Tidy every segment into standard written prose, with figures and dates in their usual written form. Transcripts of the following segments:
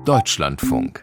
Deutschlandfunk.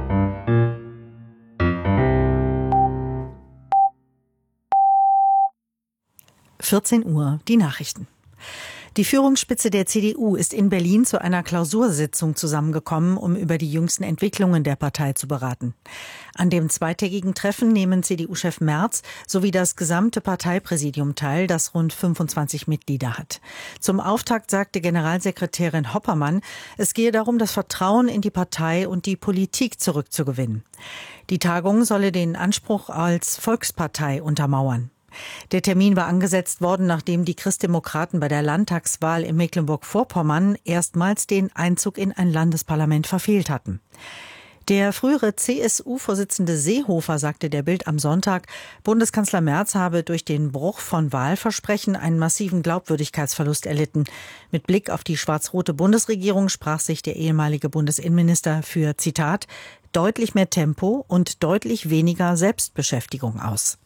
Uhr, die Nachrichten. Die Führungsspitze der CDU ist in Berlin zu einer Klausursitzung zusammengekommen, um über die jüngsten Entwicklungen der Partei zu beraten. An dem zweitägigen Treffen nehmen CDU-Chef Merz sowie das gesamte Parteipräsidium teil, das rund 25 Mitglieder hat. Zum Auftakt sagte Generalsekretärin Hoppermann, es gehe darum, das Vertrauen in die Partei und die Politik zurückzugewinnen. Die Tagung solle den Anspruch als Volkspartei untermauern. Der Termin war angesetzt worden, nachdem die Christdemokraten bei der Landtagswahl in Mecklenburg-Vorpommern erstmals den Einzug in ein Landesparlament verfehlt hatten. Der frühere CSU-Vorsitzende Seehofer sagte der Bild am Sonntag, Bundeskanzler Merz habe durch den Bruch von Wahlversprechen einen massiven Glaubwürdigkeitsverlust erlitten. Mit Blick auf die schwarz-rote Bundesregierung sprach sich der ehemalige Bundesinnenminister für, Zitat, deutlich mehr Tempo und deutlich weniger Selbstbeschäftigung aus.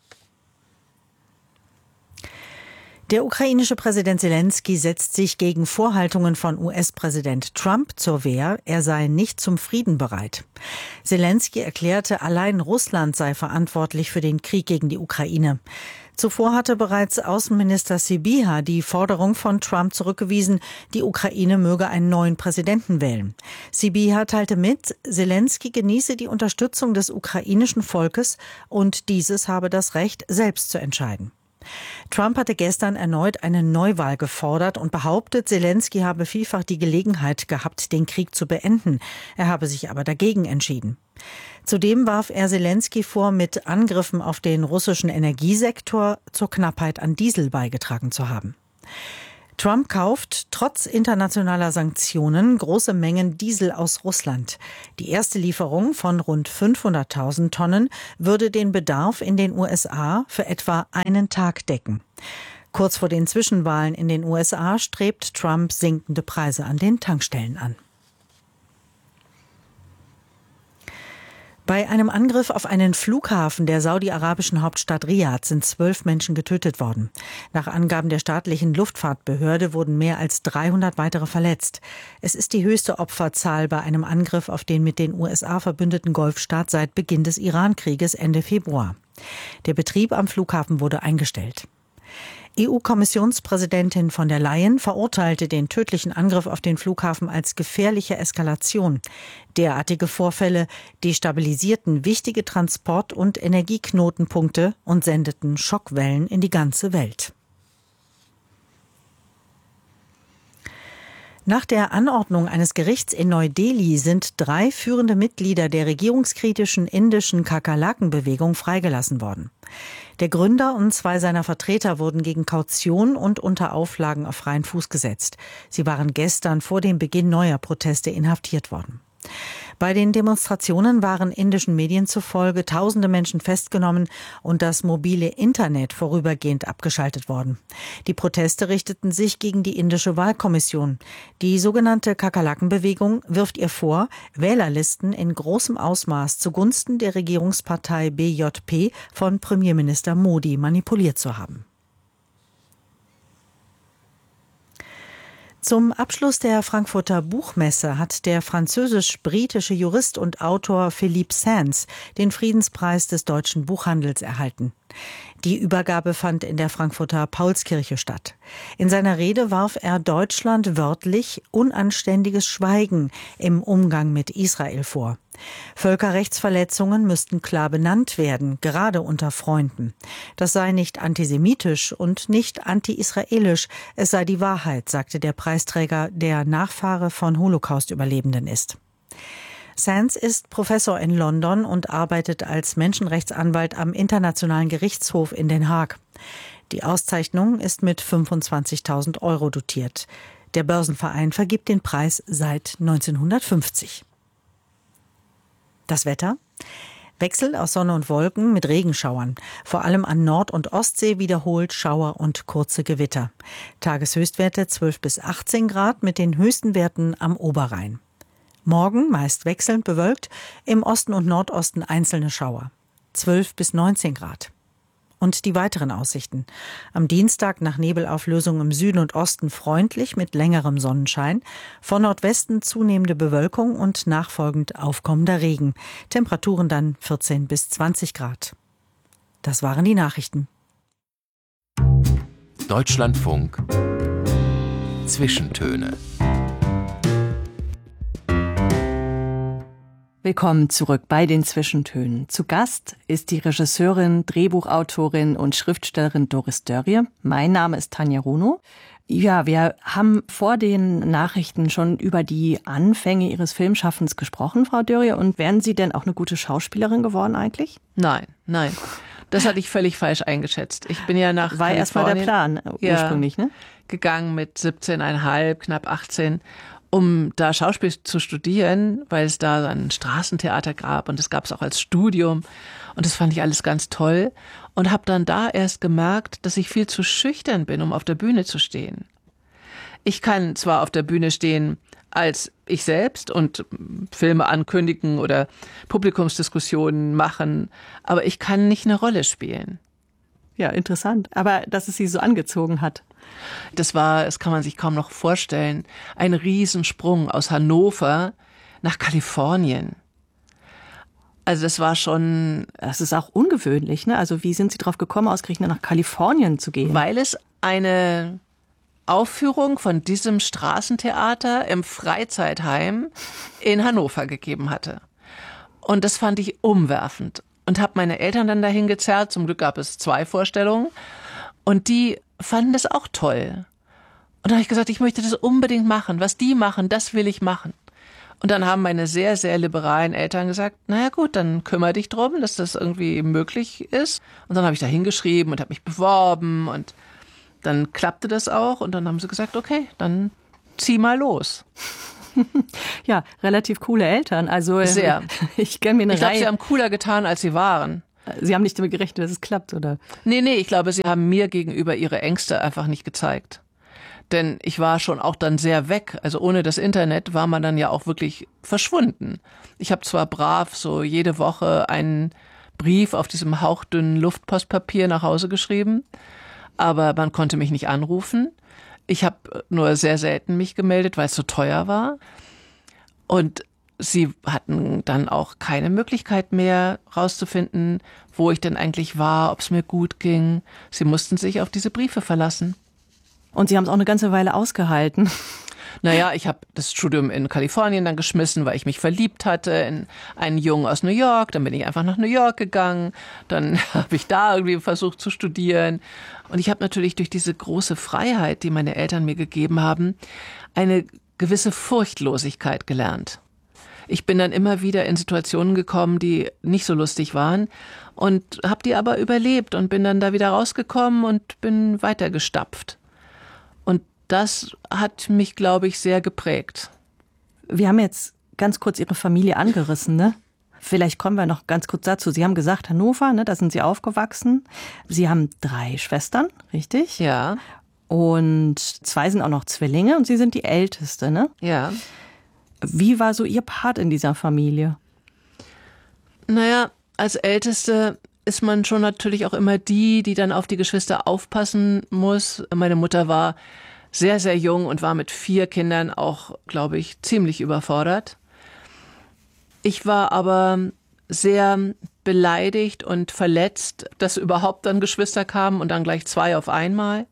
Der ukrainische Präsident Selenskyj setzt sich gegen Vorhaltungen von US-Präsident Trump zur Wehr, er sei nicht zum Frieden bereit. Selenskyj erklärte, allein Russland sei verantwortlich für den Krieg gegen die Ukraine. Zuvor hatte bereits Außenminister Sybiha die Forderung von Trump zurückgewiesen, die Ukraine möge einen neuen Präsidenten wählen. Sybiha teilte mit, Selenskyj genieße die Unterstützung des ukrainischen Volkes und dieses habe das Recht, selbst zu entscheiden. Trump hatte gestern erneut eine Neuwahl gefordert und behauptet, Selenskyj habe vielfach die Gelegenheit gehabt, den Krieg zu beenden. Er habe sich aber dagegen entschieden. Zudem warf er Selenskyj vor, mit Angriffen auf den russischen Energiesektor zur Knappheit an Diesel beigetragen zu haben. Trump kauft trotz internationaler Sanktionen große Mengen Diesel aus Russland. Die erste Lieferung von rund 500.000 Tonnen würde den Bedarf in den USA für etwa einen Tag decken. Kurz vor den Zwischenwahlen in den USA strebt Trump sinkende Preise an den Tankstellen an. Bei einem Angriff auf einen Flughafen der saudi-arabischen Hauptstadt Riad sind 12 Menschen getötet worden. Nach Angaben der staatlichen Luftfahrtbehörde wurden mehr als 300 weitere verletzt. Es ist die höchste Opferzahl bei einem Angriff auf den mit den USA verbündeten Golfstaat seit Beginn des Iran-Krieges Ende Februar. Der Betrieb am Flughafen wurde eingestellt. EU-Kommissionspräsidentin von der Leyen verurteilte den tödlichen Angriff auf den Flughafen als gefährliche Eskalation. Derartige Vorfälle destabilisierten wichtige Transport- und Energieknotenpunkte und sendeten Schockwellen in die ganze Welt. Nach der Anordnung eines Gerichts in Neu-Delhi sind 3 führende Mitglieder der regierungskritischen indischen Kakerlaken-Bewegung freigelassen worden. Der Gründer und 2 seiner Vertreter wurden gegen Kaution und unter Auflagen auf freien Fuß gesetzt. Sie waren gestern vor dem Beginn neuer Proteste inhaftiert worden. Bei den Demonstrationen waren indischen Medien zufolge Tausende Menschen festgenommen und das mobile Internet vorübergehend abgeschaltet worden. Die Proteste richteten sich gegen die indische Wahlkommission. Die sogenannte Kakerlaken-Bewegung wirft ihr vor, Wählerlisten in großem Ausmaß zugunsten der Regierungspartei BJP von Premierminister Modi manipuliert zu haben. Zum Abschluss der Frankfurter Buchmesse hat der französisch-britische Jurist und Autor Philippe Sands den Friedenspreis des deutschen Buchhandels erhalten. Die Übergabe fand in der Frankfurter Paulskirche statt. In seiner Rede warf er Deutschland wörtlich unanständiges Schweigen im Umgang mit Israel vor. Völkerrechtsverletzungen müssten klar benannt werden, gerade unter Freunden. Das sei nicht antisemitisch und nicht anti-israelisch, es sei die Wahrheit, sagte der Preisträger, der Nachfahre von Holocaust-Überlebenden ist. Sands ist Professor in London und arbeitet als Menschenrechtsanwalt am Internationalen Gerichtshof in Den Haag. Die Auszeichnung ist mit 25.000 € dotiert. Der Börsenverein vergibt den Preis seit 1950. Das Wetter? Wechsel aus Sonne und Wolken mit Regenschauern. Vor allem an Nord- und Ostsee wiederholt Schauer und kurze Gewitter. Tageshöchstwerte 12 bis 18 Grad mit den höchsten Werten am Oberrhein. Morgen meist wechselnd bewölkt, im Osten und Nordosten einzelne Schauer. 12 bis 19 Grad. Und die weiteren Aussichten. Am Dienstag nach Nebelauflösung im Süden und Osten freundlich mit längerem Sonnenschein. Von Nordwesten zunehmende Bewölkung und nachfolgend aufkommender Regen. Temperaturen dann 14 bis 20 Grad. Das waren die Nachrichten. Deutschlandfunk. Zwischentöne. Willkommen zurück bei den Zwischentönen. Zu Gast ist die Regisseurin, Drehbuchautorin und Schriftstellerin Doris Dörrie. Mein Name ist Tanja Runo. Ja, wir haben vor den Nachrichten schon über die Anfänge Ihres Filmschaffens gesprochen, Frau Dörrie. Und wären Sie denn auch eine gute Schauspielerin geworden eigentlich? Nein. Das hatte ich völlig falsch eingeschätzt. Ich bin ja nach War erstmal der Plan ursprünglich, ne? Gegangen mit 17,5, knapp 18, um da Schauspiel zu studieren, weil es da ein Straßentheater gab und das gab es auch als Studium und das fand ich alles ganz toll und habe dann da erst gemerkt, dass ich viel zu schüchtern bin, um auf der Bühne zu stehen. Ich kann zwar auf der Bühne stehen als ich selbst und Filme ankündigen oder Publikumsdiskussionen machen, aber ich kann nicht eine Rolle spielen. Ja, interessant. Aber dass es Sie so angezogen hat. Das kann man sich kaum noch vorstellen, ein Riesensprung aus Hannover nach Kalifornien. Also das war schon... Das ist auch ungewöhnlich, ne? Also wie sind Sie drauf gekommen, ausgerechnet nach Kalifornien zu gehen? Weil es eine Aufführung von diesem Straßentheater im Freizeitheim in Hannover gegeben hatte. Und das fand ich umwerfend und habe meine Eltern dann dahin gezerrt. Zum Glück gab es 2 Vorstellungen und die fanden das auch toll. Und dann habe ich gesagt, ich möchte das unbedingt machen. Was die machen, das will ich machen. Und dann haben meine sehr, sehr liberalen Eltern gesagt, naja gut, dann kümmere dich drum, dass das irgendwie möglich ist. Und dann habe ich da hingeschrieben und habe mich beworben und dann klappte das auch. Und dann haben sie gesagt, okay, dann zieh mal los. Ja, relativ coole Eltern. Also sehr. Ich kenne mir eine Reihe. Ich glaube, sie haben cooler getan, als sie waren. Sie haben nicht damit gerechnet, dass es klappt, oder? Nee, ich glaube, sie haben mir gegenüber ihre Ängste einfach nicht gezeigt. Denn ich war schon auch dann sehr weg. Also ohne das Internet war man dann ja auch wirklich verschwunden. Ich habe zwar brav so jede Woche einen Brief auf diesem hauchdünnen Luftpostpapier nach Hause geschrieben, aber man konnte mich nicht anrufen. Ich habe nur sehr selten mich gemeldet, weil es so teuer war. Und sie hatten dann auch keine Möglichkeit mehr rauszufinden, wo ich denn eigentlich war, ob es mir gut ging. Sie mussten sich auf diese Briefe verlassen. Und Sie haben es auch eine ganze Weile ausgehalten. Naja, ich habe das Studium in Kalifornien dann geschmissen, weil ich mich verliebt hatte in einen Jungen aus New York. Dann bin ich einfach nach New York gegangen. Dann habe ich da irgendwie versucht zu studieren. Und ich habe natürlich durch diese große Freiheit, die meine Eltern mir gegeben haben, eine gewisse Furchtlosigkeit gelernt. Ich bin dann immer wieder in Situationen gekommen, die nicht so lustig waren und habe die aber überlebt und bin dann da wieder rausgekommen und bin weitergestapft. Und das hat mich, glaube ich, sehr geprägt. Wir haben jetzt ganz kurz Ihre Familie angerissen, ne? Vielleicht kommen wir noch ganz kurz dazu. Sie haben gesagt, Hannover, ne, da sind Sie aufgewachsen. Sie haben 3 Schwestern, richtig? Ja. Und 2 sind auch noch Zwillinge und Sie sind die Älteste, ne? Ja. Wie war so Ihr Part in dieser Familie? Naja, als Älteste ist man schon natürlich auch immer die dann auf die Geschwister aufpassen muss. Meine Mutter war sehr, sehr jung und war mit 4 Kindern auch, glaube ich, ziemlich überfordert. Ich war aber sehr beleidigt und verletzt, dass überhaupt dann Geschwister kamen und dann gleich 2 auf einmal.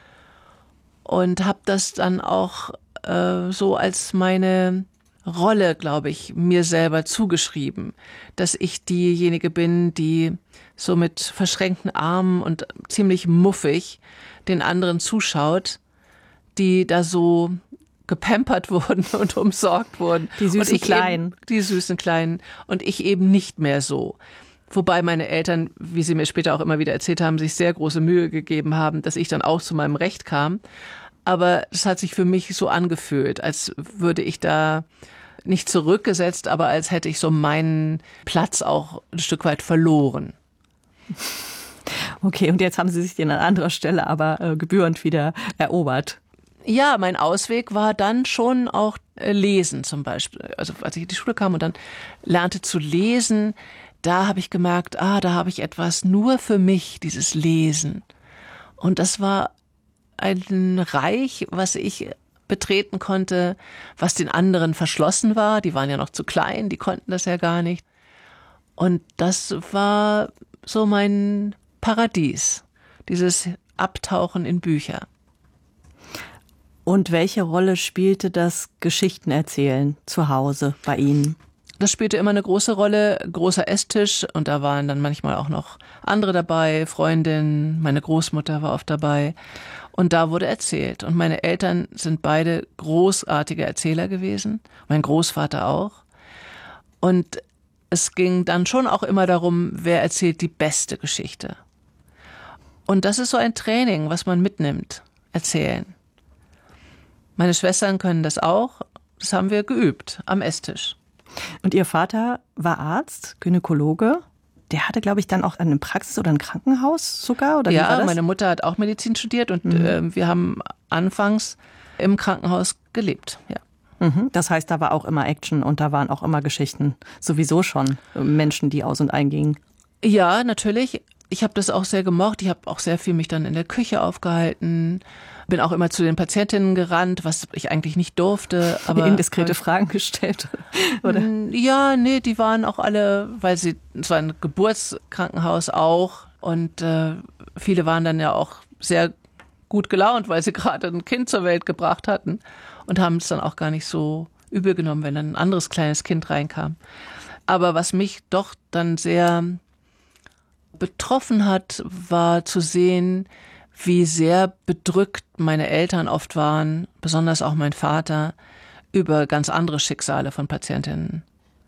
Und habe das dann auch so als meine Rolle, glaube ich, mir selber zugeschrieben, dass ich diejenige bin, die so mit verschränkten Armen und ziemlich muffig den anderen zuschaut, die da so gepampert wurden und umsorgt wurden. Die süßen Kleinen. Die süßen Kleinen. Und ich eben nicht mehr so. Wobei meine Eltern, wie sie mir später auch immer wieder erzählt haben, sich sehr große Mühe gegeben haben, dass ich dann auch zu meinem Recht kam. Aber es hat sich für mich so angefühlt, als würde ich da nicht zurückgesetzt, aber als hätte ich so meinen Platz auch ein Stück weit verloren. Okay, und jetzt haben Sie sich den an anderer Stelle aber gebührend wieder erobert. Ja, mein Ausweg war dann schon auch Lesen zum Beispiel. Also als ich in die Schule kam und dann lernte zu lesen, da habe ich gemerkt, da habe ich etwas nur für mich, dieses Lesen. Und das war ein Reich, was ich betreten konnte, was den anderen verschlossen war. Die waren ja noch zu klein, die konnten das ja gar nicht. Und das war so mein Paradies, dieses Abtauchen in Bücher. Und welche Rolle spielte das Geschichtenerzählen zu Hause bei Ihnen? Das spielte immer eine große Rolle, großer Esstisch, und da waren dann manchmal auch noch andere dabei, Freundinnen, meine Großmutter war oft dabei, und da wurde erzählt. Und meine Eltern sind beide großartige Erzähler gewesen, mein Großvater auch. Und es ging dann schon auch immer darum, wer erzählt die beste Geschichte. Und das ist so ein Training, was man mitnimmt, erzählen. Meine Schwestern können das auch, das haben wir geübt am Esstisch. Und Ihr Vater war Arzt, Gynäkologe. Der hatte, glaube ich, dann auch eine Praxis oder ein Krankenhaus sogar? Oder wie war das? Meine Mutter hat auch Medizin studiert und wir haben anfangs im Krankenhaus gelebt. Ja. Das heißt, da war auch immer Action und da waren auch immer Geschichten. Sowieso schon Menschen, die aus- und eingingen. Ja, natürlich. Ich habe das auch sehr gemocht. Ich habe auch sehr viel mich dann in der Küche aufgehalten. Bin auch immer zu den Patientinnen gerannt, was ich eigentlich nicht durfte. Aber indiskrete Fragen gestellt, oder? Ja, nee, die waren auch alle, weil es war ein Geburtskrankenhaus auch. Und viele waren dann ja auch sehr gut gelaunt, weil sie gerade ein Kind zur Welt gebracht hatten. Und haben es dann auch gar nicht so übel genommen, wenn dann ein anderes kleines Kind reinkam. Aber was mich doch dann sehr betroffen hat, war zu sehen, wie sehr bedrückt meine Eltern oft waren, besonders auch mein Vater, über ganz andere Schicksale von Patientinnen.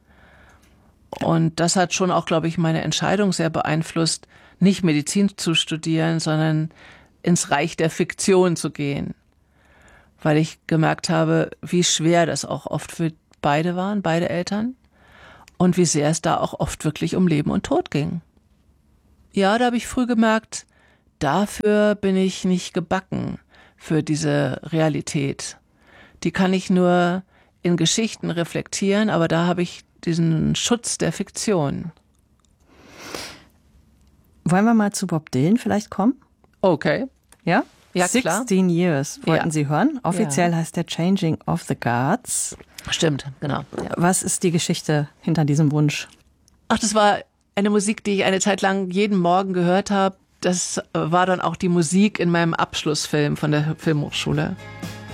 Und das hat schon auch, glaube ich, meine Entscheidung sehr beeinflusst, nicht Medizin zu studieren, sondern ins Reich der Fiktion zu gehen. Weil ich gemerkt habe, wie schwer das auch oft für beide waren, beide Eltern, und wie sehr es da auch oft wirklich um Leben und Tod ging. Ja, da habe ich früh gemerkt, dafür bin ich nicht gebacken, für diese Realität. Die kann ich nur in Geschichten reflektieren, aber da habe ich diesen Schutz der Fiktion. Wollen wir mal zu Bob Dylan vielleicht kommen? Okay. Ja? Ja, klar. 16 Years wollten Sie hören. Offiziell Ja. heißt der Changing of the Guards. Stimmt, genau. Ja. Was ist die Geschichte hinter diesem Wunsch? Ach, das war eine Musik, die ich eine Zeit lang jeden Morgen gehört habe. Das war dann auch die Musik in meinem Abschlussfilm von der Filmhochschule.